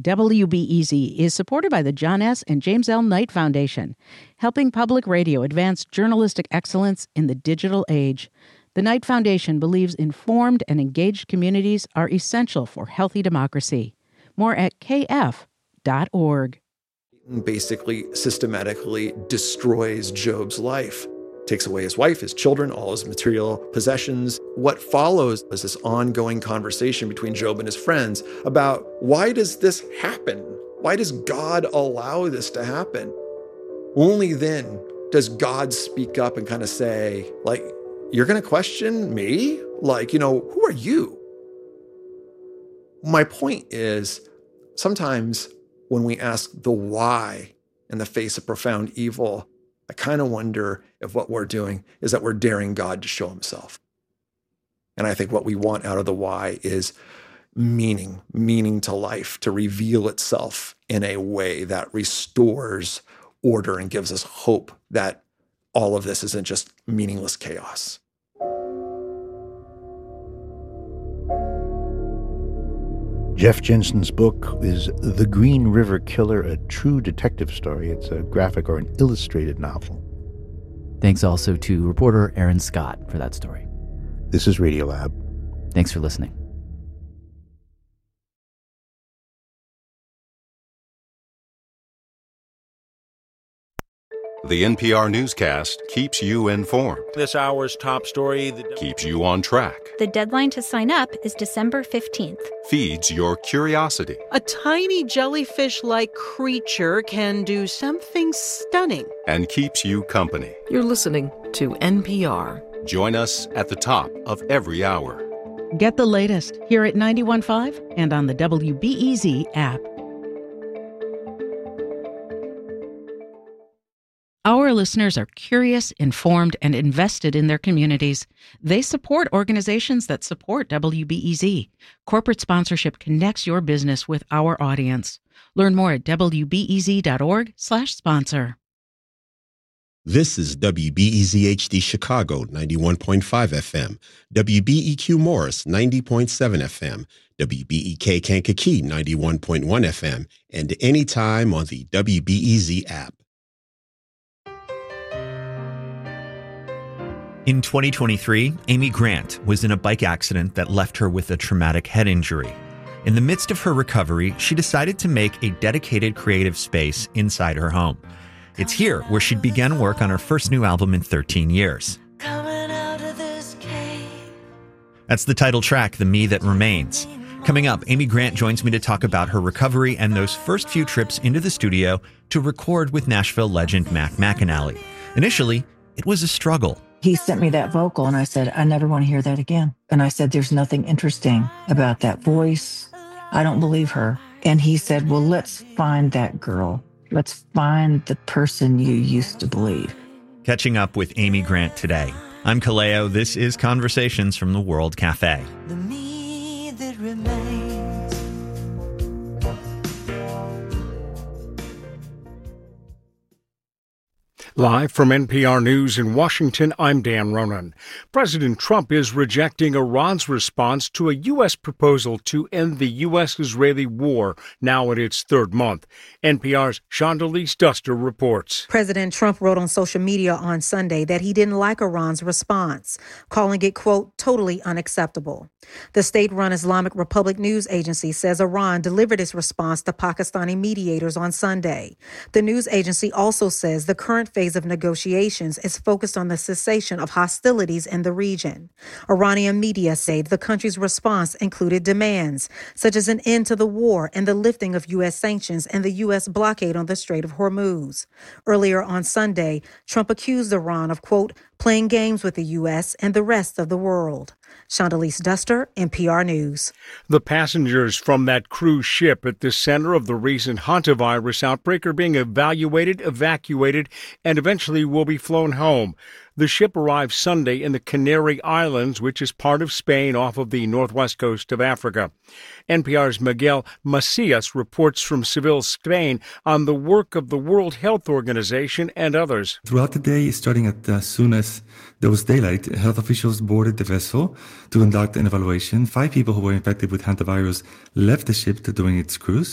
WBEZ is supported by the John S. and James L. Knight Foundation, helping public radio advance journalistic excellence in the digital age. The Knight Foundation believes informed and engaged communities are essential for healthy democracy. More at kf.org. Basically, systematically destroys Job's life. Takes away his wife, his children, all his material possessions. What follows is this ongoing conversation between Job and his friends about, why does this happen? Why does God allow this to happen? Only then does God speak up and kind of say, like, you're going to question me? Like, who are you? My point is, sometimes when we ask the why in the face of profound evil, I kind of wonder if what we're doing is that we're daring God to show himself. And I think what we want out of the why is meaning to life, to reveal itself in a way that restores order and gives us hope that all of this isn't just meaningless chaos. Jeff Jensen's book is The Green River Killer, a true detective story. It's a graphic or an illustrated novel. Thanks also to reporter Aaron Scott for that story. This is Radiolab. Thanks for listening. The NPR newscast keeps you informed. This hour's top story keeps you on track. The deadline to sign up is December 15th. Feeds your curiosity. A tiny jellyfish-like creature can do something stunning. And keeps you company. You're listening to NPR. Join us at the top of every hour. Get the latest here at 91.5 and on the WBEZ app. Our listeners are curious, informed, and invested in their communities. They support organizations that support WBEZ. Corporate sponsorship connects your business with our audience. Learn more at wbez.org/sponsor. This is WBEZ HD Chicago 91.5 FM, WBEQ Morris 90.7 FM, WBEK Kankakee 91.1 FM, and anytime on the WBEZ app. In 2023, Amy Grant was in a bike accident that left her with a traumatic head injury. In the midst of her recovery, she decided to make a dedicated creative space inside her home. It's here where she began work on her first new album in 13 years. That's the title track, The Me That Remains. Coming up, Amy Grant joins me to talk about her recovery and those first few trips into the studio to record with Nashville legend Mac McAnally. Initially, it was a struggle. He sent me that vocal and I said, I never want to hear that again. And I said, there's nothing interesting about that voice. I don't believe her. And he said, well, let's find that girl. Let's find the person you used to believe. Catching up with Amy Grant today. I'm Kaleo. This is Conversations from the World Cafe. The me that remains. Live from NPR News in Washington, I'm Dan Ronan. President Trump is rejecting Iran's response to a U.S. proposal to end the U.S.-Israeli war, now in its third month. NPR's Shondelise Duster reports. President Trump wrote on social media on Sunday that he didn't like Iran's response, calling it, quote, totally unacceptable. The state-run Islamic Republic news agency says Iran delivered its response to Pakistani mediators on Sunday. The news agency also says the current phase of negotiations is focused on the cessation of hostilities in the region. Iranian media say the country's response included demands, such as an end to the war and the lifting of U.S. sanctions and the U.S. blockade on the Strait of Hormuz. Earlier on Sunday, Trump accused Iran of, quote, playing games with the U.S. and the rest of the world. Shondelise Duster, NPR News. The passengers from that cruise ship at the center of the recent hantavirus outbreak are being evacuated, and eventually will be flown home. The ship arrived Sunday in the Canary Islands, which is part of Spain off of the northwest coast of Africa. NPR's Miguel Macias reports from Seville, Spain, on the work of the World Health Organization and others. Throughout the day, starting as soon as there was daylight, health officials boarded the vessel to conduct an evaluation. 5 people who were infected with hantavirus left the ship during its cruise.